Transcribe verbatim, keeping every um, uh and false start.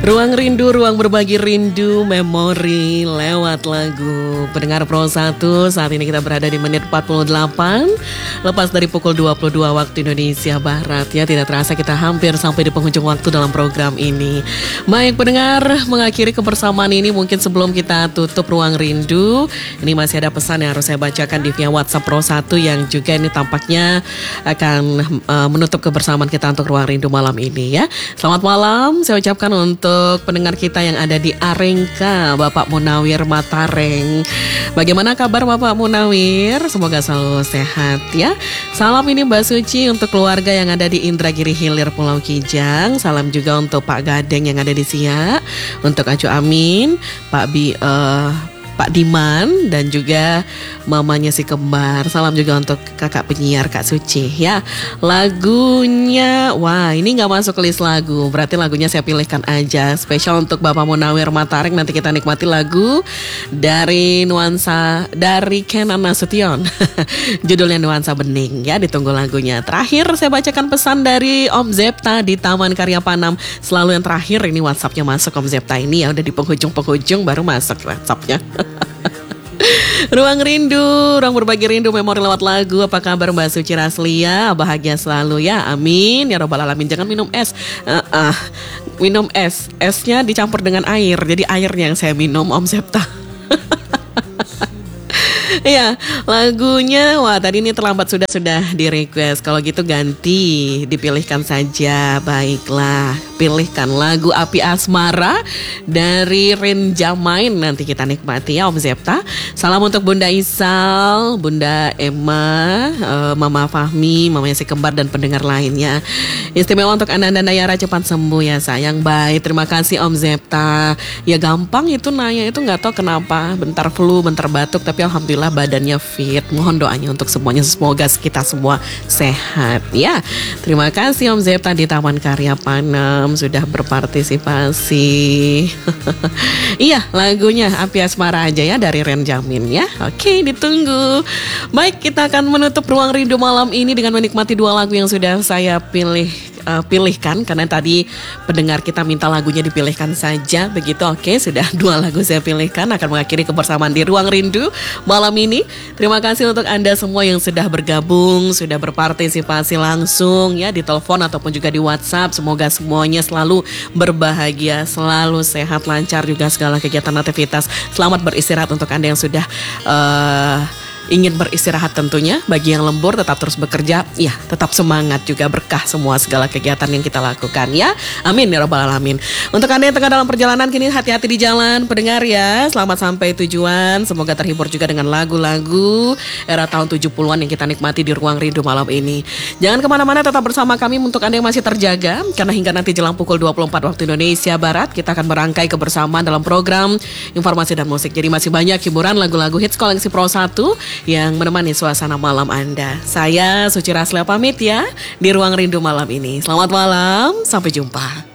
Ruang rindu, ruang berbagi rindu, memori lewat lagu. Pendengar Pro satu, saat ini kita berada di menit empat puluh delapan. Lepas dari pukul dua puluh dua waktu Indonesia Barat ya. Tidak terasa kita hampir sampai di penghujung waktu dalam program ini. Baik pendengar, mengakhiri kebersamaan ini mungkin sebelum kita tutup ruang rindu, ini masih ada pesan yang harus saya bacakan di via WhatsApp Pro satu yang juga ini tampaknya akan uh, menutup kebersamaan kita untuk ruang rindu malam ini ya. Selamat malam, saya ucapkan untuk Untuk pendengar kita yang ada di Arengka, Bapak Munawir Matareng. Bagaimana kabar Bapak Munawir? Semoga selalu sehat ya. Salam ini Mbak Suci untuk keluarga yang ada di Indragiri Hilir Pulau Kijang. Salam juga untuk Pak Gadeng yang ada di Siak. Untuk Acu Amin, Pak Bi... Uh, Pak Diman dan juga mamanya si kembar. Salam juga untuk kakak penyiar Kak Suci ya. Lagunya, wah ini gak masuk ke list lagu, berarti lagunya saya pilihkan aja. Spesial untuk Bapak Munawir Matareng. Nanti kita nikmati lagu dari Nuansa, dari Kenan Nasution. Judulnya Nuansa Bening ya, ditunggu lagunya. Terakhir saya bacakan pesan dari Om Zepta di Taman Karya Panam. Selalu yang terakhir ini WhatsAppnya masuk Om Zepta ini ya. Udah di penghujung-penghujung baru masuk WhatsAppnya. Ruang rindu, ruang berbagi rindu, memori lewat lagu. Apa kabar Mbak Suci Raslia? Bahagia selalu ya, amin ya robbal alamin. Jangan minum es, uh, uh, minum es, esnya dicampur dengan air. Jadi airnya yang saya minum Om Septa. Iya, lagunya, wah tadi ini terlambat sudah sudah di request. Kalau gitu ganti, dipilihkan saja. Baiklah, pilihkan lagu Api Asmara dari Rin Jamain. Nanti kita nikmati ya Om Zepta. Salam untuk Bunda Isal, Bunda Emma, uh, Mama Fahmi, Mamanya si kembar dan pendengar lainnya. Istimewa untuk Ananda Nayara, cepat sembuh ya sayang. Baik, terima kasih Om Zepta. Ya gampang itu nanya itu nggak tahu kenapa. Bentar flu, bentar batuk, tapi alhamdulillah badannya fit. Mohon doanya untuk semuanya, semoga kita semua sehat ya. Terima kasih Om Zepta di Taman Karya Panam sudah berpartisipasi. Iya, lagunya Api Asmara aja ya dari Ren Jamin ya. Oke, ditunggu. Baik, kita akan menutup ruang rindu malam ini dengan menikmati dua lagu yang sudah saya pilih Uh, pilihkan, karena tadi pendengar kita minta lagunya dipilihkan saja. Begitu, oke, sudah dua lagu saya pilihkan. Akan mengakhiri kebersamaan di Ruang Rindu malam ini. Terima kasih untuk Anda semua yang sudah bergabung, sudah berpartisipasi langsung ya di telepon ataupun juga di WhatsApp. Semoga semuanya selalu berbahagia, selalu sehat, lancar juga segala kegiatan aktivitas. Selamat beristirahat untuk Anda yang sudah uh, ingin beristirahat tentunya. Bagi yang lembur tetap terus bekerja, ya tetap semangat juga, berkah semua segala kegiatan yang kita lakukan ya. Amin ya robbal alamin. Untuk Anda yang tengah dalam perjalanan kini, hati-hati di jalan pendengar ya. Selamat sampai tujuan. Semoga terhibur juga dengan lagu-lagu era tahun tujuh puluhan yang kita nikmati di Ruang Rindu malam ini. Jangan kemana-mana, tetap bersama kami untuk Anda yang masih terjaga, karena hingga nanti jelang pukul dua puluh empat waktu Indonesia Barat kita akan merangkai kebersamaan dalam program informasi dan musik. Jadi masih banyak hiburan lagu-lagu hits koleksi Pro satu yang menemani suasana malam Anda. Saya Suci Raslia pamit ya di Ruang Rindu malam ini. Selamat malam, sampai jumpa.